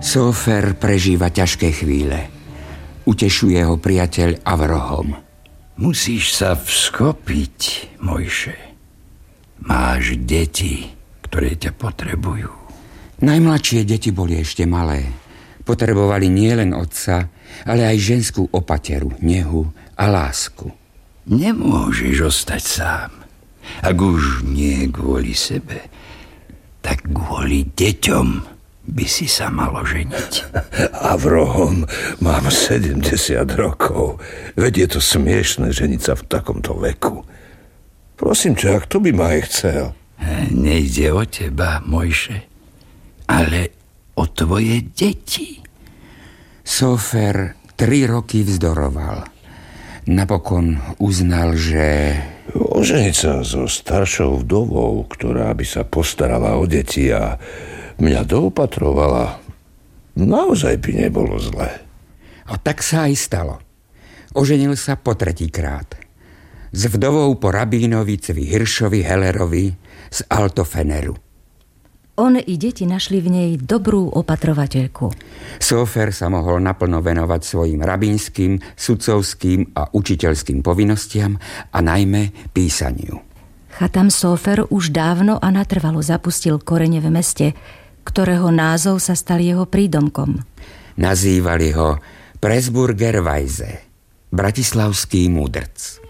Sófer prežíva ťažké chvíle. Utešuje ho priateľ Avrohom. Musíš sa vskopiť, Mojše. Máš deti, ktoré ťa potrebujú. Najmladšie deti boli ešte malé. Potrebovali nielen otca, ale aj ženskú opateru, nehu a lásku. Nemôžeš ostať sám. Ak už nie kvôli sebe, tak kvôli deťom by si sa malo ženiť. Avrohom, mám 70 rokov. Veď je to smiešné ženiť sa v takomto veku. Prosím ťa, kto by ma aj chcel? Nejde o teba, Mojše, ale o tvoje deti. Sófer 3 roky vzdoroval. Napokon uznal, že... Oženiť sa so staršou vdovou, ktorá by sa postarala o deti a mňa doopatrovala, naozaj by nebolo zlé. A tak sa aj stalo. Oženil sa po 3-krát. S vdovou po rabínovi Cvi Hiršovi Hellerovi z Altofeneru. On i deti našli v nej dobrú opatrovateľku. Sófer sa mohol naplno venovať svojim rabínskym, sudcovským a učiteľským povinnostiam a najmä písaniu. Chatam Sófer už dávno a natrvalo zapustil korene v meste, ktorého názov sa stal jeho prídomkom. Nazývali ho Presburger Weise, bratislavský múdrc.